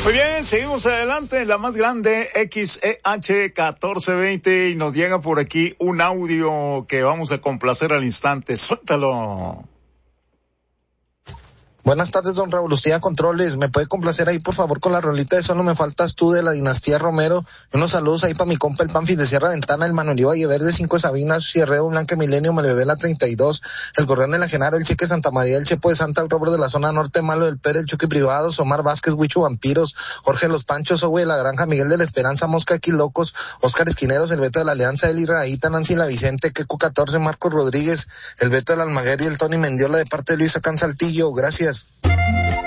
Muy bien, seguimos adelante, la más grande, XEH 1420, y nos llega por aquí un audio que vamos a complacer al instante. Suéltalo. Buenas tardes, don Raúl. Usted a controles. ¿Me puede complacer ahí, por favor, con la rolita de Solo Me Faltas Tú de la dinastía Romero? Y unos saludos ahí para mi compa el Panfis de Sierra Ventana, el Manuel Valle Verde, 5 de Sabinas, Cierreo, Blanca Milenio, Malbebé la 32, el Gorrión de la Genaro, el Cheque Santa María, el Chepo de Santa, el Robert de la zona norte, Malo del Pérez, el Chucky Privados, Omar Vázquez, Huicho Vampiros, Jorge Los Panchos, Owe de la Granja, Miguel de la Esperanza, Mosca Aquí Locos, Oscar Esquineros, el Beto de la Alianza, Eli Raíta, Nancy La Vicente, Queco 14, Marcos Rodríguez, el Beto del Almaguer y el Tony Mendiola de parte de Luisa Can Saltillo. Gracias.